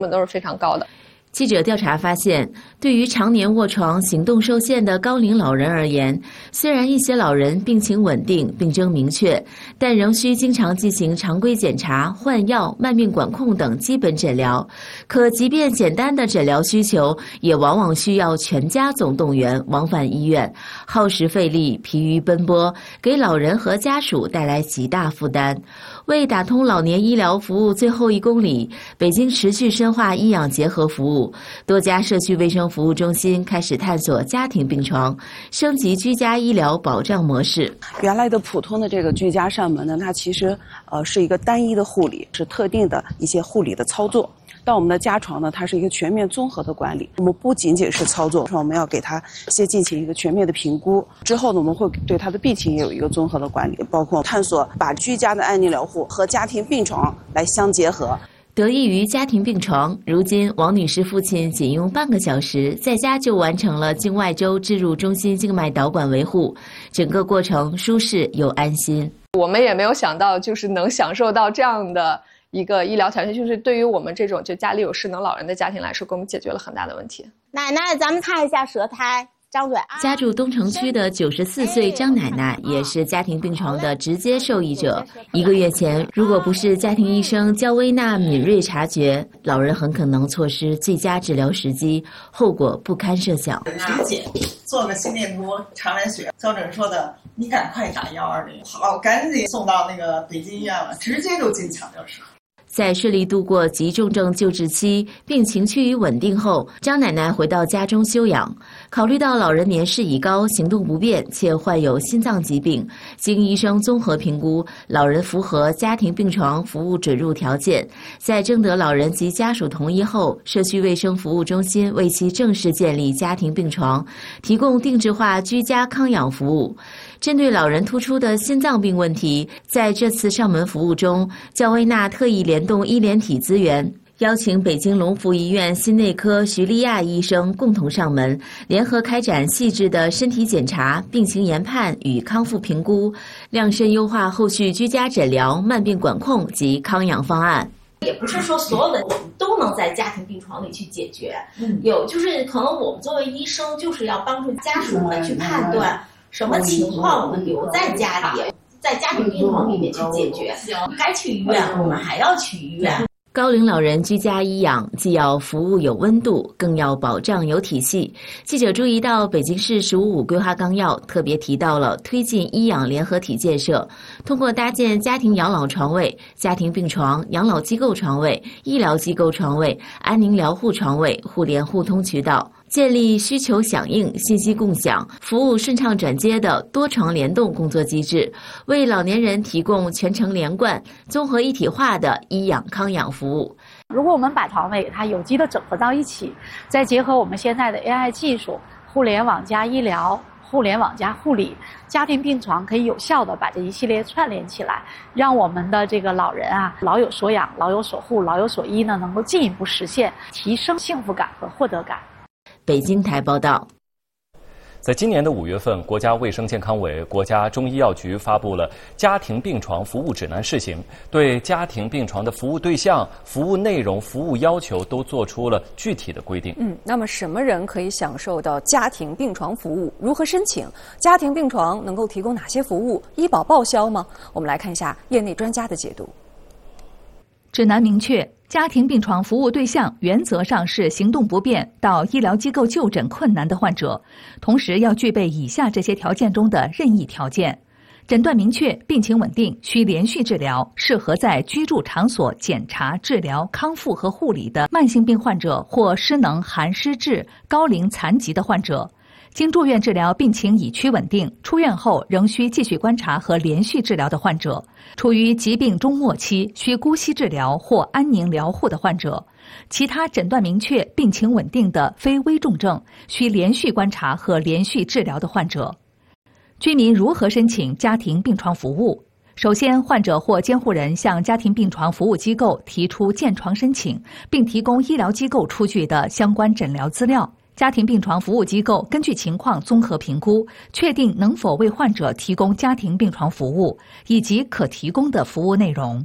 们都是非常高的。 记者调查发现，对于常年卧床、行动受限的高龄老人而言，虽然一些老人病情稳定、病征明确，但仍需经常进行常规检查、换药、慢病管控等基本诊疗。可即便简单的诊疗需求，也往往需要全家总动员往返医院，耗时费力、疲于奔波，给老人和家属带来极大负担。为打通老年医疗服务最后1公里，北京持续深化医养结合服务，多家社区卫生服务中心开始探索家庭病床，升级居家医疗保障模式。 原来的普通的这个居家上门呢，它其实是一个单一的护理，是特定的一些护理的操作。到我们的家床呢，它是一个全面综合的管理。我们不仅仅是操作，我们要给它先进行一个全面的评估，之后呢，我们会对它的病情也有一个综合的管理，包括探索把居家的安宁疗护和家庭病床来相结合。 得益于家庭病床，如今王女士父亲仅用半个小时，在家就完成了经外周置入中心静脉导管维护，整个过程舒适又安心。 我们也没有想到，就是能享受到这样的一个医疗条件，就是对于我们这种就家里有失能老人的家庭来说，给我们解决了很大的问题。 奶奶，咱们看一下舌苔。张嘴啊！ 家住东城区的94岁张奶奶也是家庭病床的直接受益者。1个月前，如果不是家庭医生焦薇娜敏锐察觉，老人很可能错失最佳治疗时机，后果不堪设想。 体检做个心电图、查完血，交诊说的你赶快打120，好，赶紧送到那个北京医院了，直接就进抢救室。 在顺利度过急重症救治期，病情趋于稳定后，张奶奶回到家中休养。考虑到老人年事已高，行动不便，且患有心脏疾病，经医生综合评估，老人符合家庭病床服务准入条件。在征得老人及家属同意后，社区卫生服务中心为其正式建立家庭病床，提供定制化居家康养服务。针对老人突出的心脏病问题，在这次上门服务中，焦薇娜特意联动医联体资源，邀请北京龙福医院心内科徐丽亚医生共同上门，联合开展细致的身体检查、病情研判与康复评估，量身优化后续居家诊疗、慢病管控及康养方案。 也不是说所有的我们都能在家庭病床里去解决，有就是可能我们作为医生，就是要帮助家属们去判断什么情况我们留在家里，在家庭病床里面去解决，该去医院我们还要去医院。 高龄老人居家医养，既要服务有温度，更要保障有体系。记者注意到，北京市“15+5”规划纲要特别提到了推进医养联合体建设，通过搭建家庭养老床位、家庭病床、养老机构床位、医疗机构床位、安宁疗护床位互联互通渠道，建立需求响应、信息共享、服务顺畅转接的多床联动工作机制，为老年人提供全程连贯、综合一体化的医养康养服务。 如果我们把床位它有机的整合到一起，再结合我们现在的 AI 技术，互联网加医疗、互联网加护理，家庭病床可以有效的把这一系列串联起来，让我们的这个老人啊，老有所养、老有所护、老有所依呢，能够进一步实现提升幸福感和获得感。 北京台报道。 在今年的5月份，国家卫生健康委、国家中医药局发布了家庭病床服务指南试行，对家庭病床的服务对象、服务内容、服务要求都做出了具体的规定。 那么什么人可以享受到家庭病床服务？如何申请？家庭病床能够提供哪些服务？医保报销吗？我们来看一下业内专家的解读。 指南明确，家庭病床服务对象原则上是行动不便到医疗机构就诊困难的患者，同时要具备以下这些条件中的任意条件：诊断明确、病情稳定、需连续治疗、适合在居住场所检查、治疗、康复和护理的慢性病患者或失能、含失智、高龄残疾的患者。经住院治疗病情已趋稳定，出院后仍需继续观察和连续治疗的患者，处于疾病中末期需姑息治疗或安宁疗护的患者，其他诊断明确、病情稳定的非危重症需连续观察和连续治疗的患者。居民如何申请家庭病床服务？首先，患者或监护人向家庭病床服务机构提出建床申请，并提供医疗机构出具的相关诊疗资料。家庭病床服务机构根据情况综合评估，确定能否为患者提供家庭病床服务以及可提供的服务内容。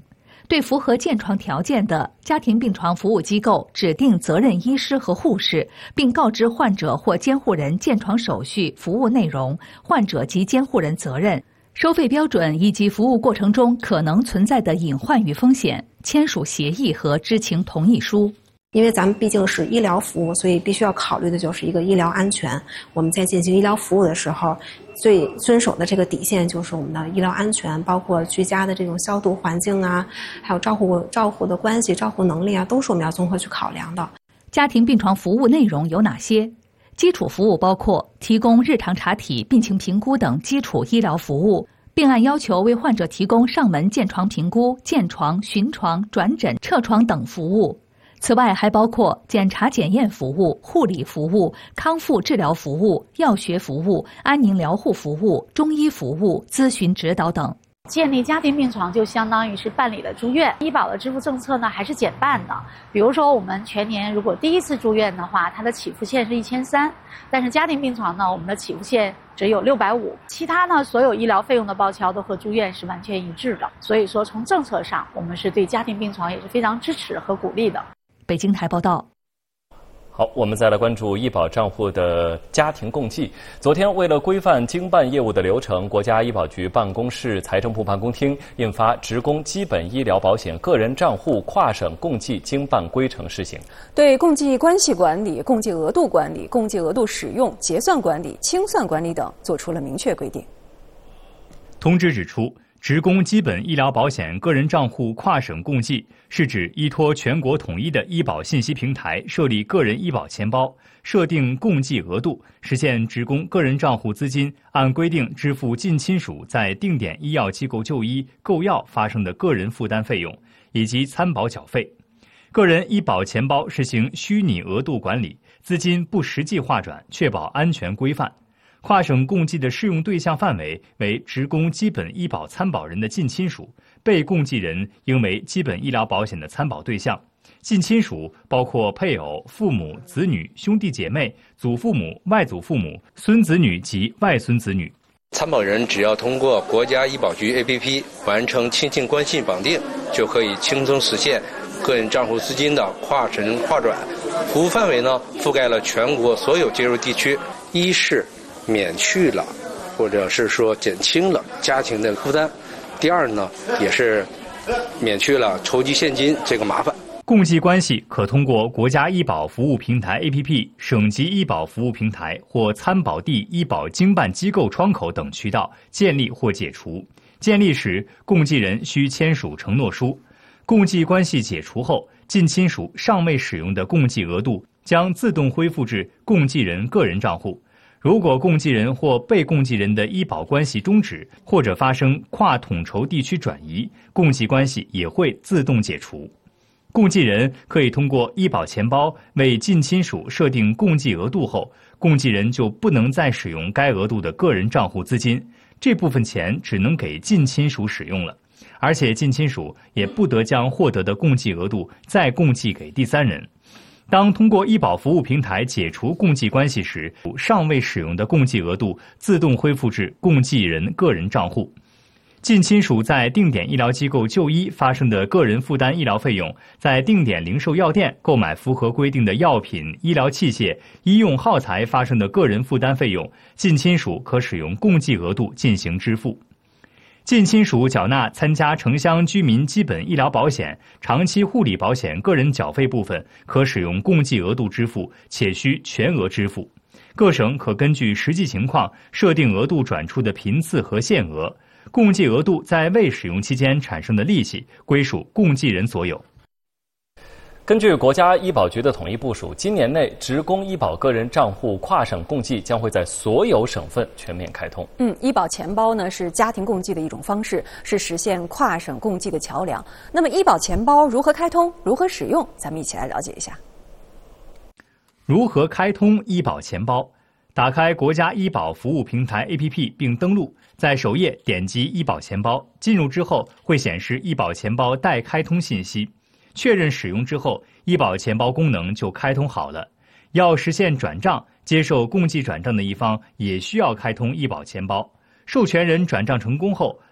对符合建床条件的家庭病床服务机构指定责任医师和护士，并告知患者或监护人建床手续、服务内容、患者及监护人责任、收费标准以及服务过程中可能存在的隐患与风险，签署协议和知情同意书。 因为咱们毕竟是医疗服务，所以必须要考虑的就是一个医疗安全。我们在进行医疗服务的时候，最遵守的这个底线就是我们的医疗安全，包括居家的这种消毒环境啊，还有照护的关系、照护能力啊，都是我们要综合去考量的。 家庭病床服务内容有哪些？基础服务包括提供日常查体、病情评估等基础医疗服务，并按要求为患者提供上门建床评估、建床、巡床、转诊、撤床等服务。此外，还包括检查检验服务、护理服务、康复治疗服务、药学服务、安宁疗护服务、中医服务、咨询指导等。 建立家庭病床就相当于是办理了住院，医保的支付政策呢还是减半的。比如说我们全年如果第一次住院的话，它的起付线是1300，但是家庭病床呢，我们的起付线只有650，其他呢所有医疗费用的报销都和住院是完全一致的。所以说从政策上，我们是对家庭病床也是非常支持和鼓励的。 北京台报道。 好，我们再来关注医保账户的家庭共济。昨天，为了规范经办业务的流程，国家医保局办公室、财政部办公厅印发《职工基本医疗保险个人账户跨省共济经办规程》施行， 对共济关系管理、共济额度管理、共济额度使用、结算管理、清算管理等作出了明确规定。 通知指出，职工基本医疗保险个人账户跨省共济是指依托全国统一的医保信息平台设立个人医保钱包，设定共济额度，实现职工个人账户资金按规定支付近亲属在定点医药机构就医、购药发生的个人负担费用以及参保缴费。个人医保钱包实行虚拟额度管理，资金不实际划转，确保安全规范。跨省共济的适用对象范围为职工基本医保参保人的近亲属，被共济人应为基本医疗保险的参保对象。近亲属包括配偶、父母、子女、兄弟姐妹、祖父母、外祖父母、孙子女及外孙子女。 参保人只要通过国家医保局 APP 完成亲戚关系绑定，就可以轻松实现个人账户资金的跨省跨转。服务范围呢，覆盖了全国所有接入地区，一是免去了或者是说减轻了家庭的负担，第二呢，也是免去了筹集现金这个麻烦。 共济关系可通过国家医保服务平台 APP、省级医保服务平台或参保地医保经办机构窗口等渠道建立或解除。建立时，共济人需签署承诺书。共济关系解除后，近亲属尚未使用的共济额度将自动恢复至共济人个人账户。如果共济人或被共济人的医保关系终止，或者发生跨统筹地区转移，共济关系也会自动解除。共济人可以通过医保钱包为近亲属设定共济额度后，共济人就不能再使用该额度的个人账户资金，这部分钱只能给近亲属使用了，而且近亲属也不得将获得的共济额度再共济给第三人。当通过医保服务平台解除共济关系时，尚未使用的共济额度自动恢复至共济人个人账户。近亲属在定点医疗机构就医发生的个人负担医疗费用，在定点零售药店购买符合规定的药品、医疗器械、医用耗材发生的个人负担费用，近亲属可使用共济额度进行支付。近亲属缴纳参加城乡居民基本医疗保险、长期护理保险个人缴费部分，可使用共济额度支付，且需全额支付。各省可根据实际情况设定额度转出的频次和限额。共济额度在未使用期间产生的利息归属共济人所有。 根据国家医保局的统一部署，今年内职工医保个人账户跨省共济将会在所有省份全面开通。 医保钱包呢是家庭共济的一种方式，是实现跨省共济的桥梁。那么医保钱包如何开通，如何使用，咱们一起来了解一下。 如何开通医保钱包？打开国家医保服务平台 APP 并登录，在首页点击医保钱包，进入之后会显示医保钱包待开通信息。确认使用之后，医保钱包功能就开通好了。要实现转账，接受共济转账的一方也需要开通医保钱包。授权人转账成功后，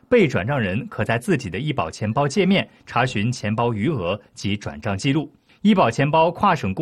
被转账人可在自己的医保钱包界面查询钱包余额及转账记录。医保钱包跨省公